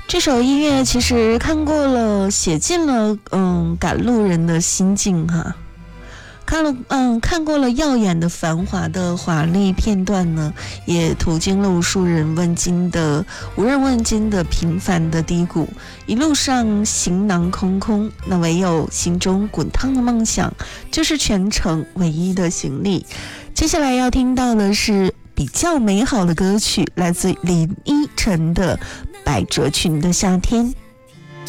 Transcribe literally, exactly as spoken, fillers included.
这首音乐其实看过了，写进了嗯赶路人的心境哈。看了嗯看过了耀眼的繁华的华丽片段呢，也途经了无数人问津的无人问津的平凡的低谷，一路上行囊空空，那唯有心中滚烫的梦想，就是全程唯一的行李。接下来要听到的是比较美好的歌曲，来自林依晨的《百褶裙的夏天》。